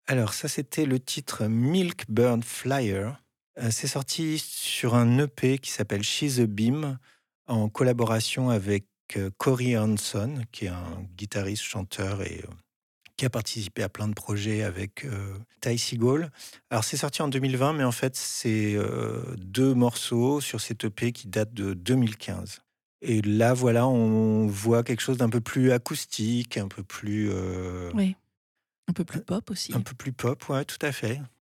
Alors ça, c'était le titre Milkbird Flyer. C'est sorti sur un EP qui s'appelle She's a Beam, en collaboration avec Corey Hanson, qui est un guitariste, chanteur et qui a participé à plein de projets avec Ty Segall. Alors c'est sorti en 2020, mais en fait c'est 2 morceaux sur cet EP qui date de 2015. Et là, voilà, on voit quelque chose d'un peu plus acoustique, Oui, un peu plus pop un aussi. peu plus pop, ouais, tout à fait.